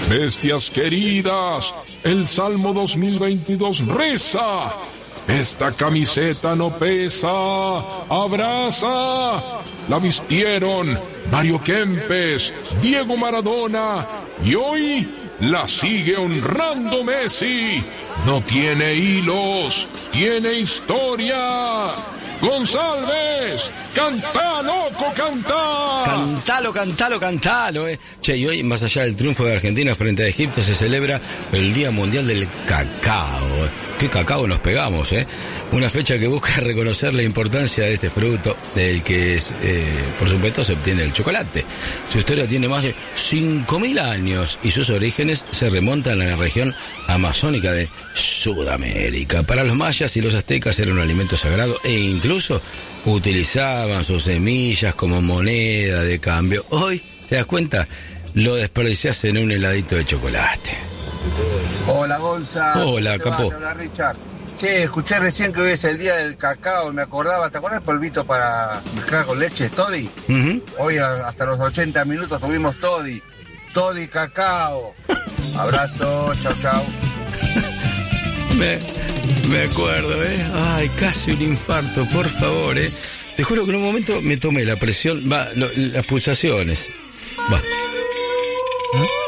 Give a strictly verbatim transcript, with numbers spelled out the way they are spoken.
Bestias queridas, el Salmo dos mil veintidós reza: esta camiseta no pesa, abraza. La vistieron Mario Kempes, Diego Maradona, y hoy la sigue honrando Messi. No tiene hilos, tiene historia. González, cantá, loco, cantá. Cantalo, cantalo, cantalo, eh. Che, y hoy, más allá del triunfo de Argentina frente a Egipto, se celebra el Día Mundial del Cacao. Qué cacao nos pegamos, eh. Una fecha que busca reconocer la importancia de este fruto, del que, es, eh, por supuesto, se obtiene el chocolate. Su historia tiene más de cinco mil años y sus orígenes se remontan a la región amazónica de Sudamérica. Para los mayas y los aztecas era un alimento sagrado e incluso utilizaban sus semillas como moneda de cambio. Hoy, ¿te das cuenta? Lo desperdicias en un heladito de chocolate. Hola, Gonza. Hola, capo. Hola, Richard. Che, escuché recién que hoy es el día del cacao y me acordaba, ¿te acuerdas el polvito para mezclar con leche, Toddy? Uh-huh. Hoy a, hasta los ochenta minutos tuvimos Toddy. Toddy cacao. Abrazo, chau, chau. Me, me acuerdo, ¿eh? Ay, casi un infarto, por favor, ¿eh? Te juro que en un momento me tomé la presión, va, lo, las pulsaciones. Va. ¿Ah?